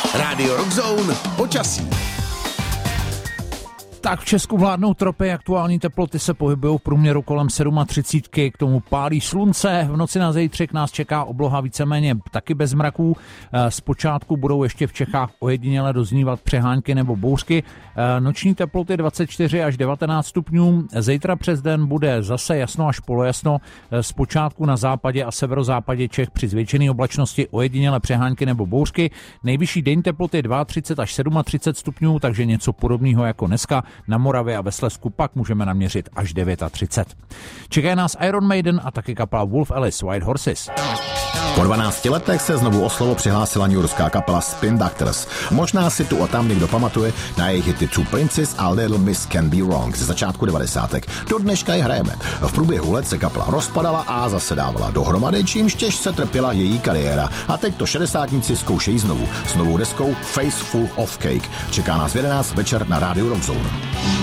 Radio Rock Zone počasí. Tak v Česku vládnou tropy, aktuální teploty se pohybují v průměru kolem 37, k tomu pálí slunce. V noci na zítřek nás čeká obloha víceméně taky bez mraků. Zpočátku budou ještě v Čechách ojediněle doznívat přehánky nebo bouřky. Noční teploty 24 až 19 stupňů. Zítra přes den bude zase jasno až polojasno. Zpočátku na západě a severozápadě Čech při zvětšené oblačnosti ojediněle přehánky nebo bouřky. Nejvyšší denní teploty 32 až 37 stupňů, takže něco podobného jako dneska. Na Moravě a ve Slezsku pak můžeme naměřit až 39. Čeká nás Iron Maiden a taky kapela Wolf Alice White Horses. Po 12 letech se znovu o slovo přihlásila newyorská kapela Spin Doctors. Možná si tu a tam někdo pamatuje na jejich hity Two Princes a Little Miss Can Be Wrong ze začátku 90. Do dneška je hrajeme. V průběhu let se kapela rozpadala a zase dávala dohromady, čímž těžce trpěla její kariéra. A teď to šedesátníci zkoušejí znovu. S novou deskou Face Full of Cake. Čeká nás v 11 večer na Rádiu Rock Zone.